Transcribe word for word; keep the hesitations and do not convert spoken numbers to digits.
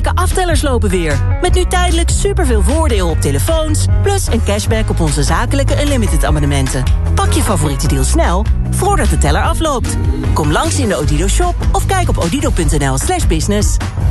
zakelijke aftellers lopen weer. Met nu tijdelijk superveel voordeel op telefoons... plus een cashback op onze zakelijke Unlimited abonnementen. Pak je favoriete deal snel, voordat de teller afloopt. Kom langs in de Odido shop of kijk op odido punt n l slash business.